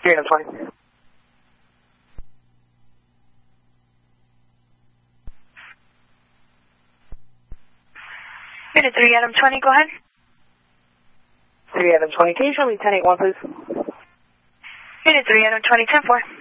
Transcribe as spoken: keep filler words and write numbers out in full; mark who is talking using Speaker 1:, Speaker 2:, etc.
Speaker 1: three Adam twenty.
Speaker 2: Unit three Adam twenty, go ahead.
Speaker 1: three Adam twenty, can you show me ten eight one, please?
Speaker 2: Unit three Adam twenty, ten four.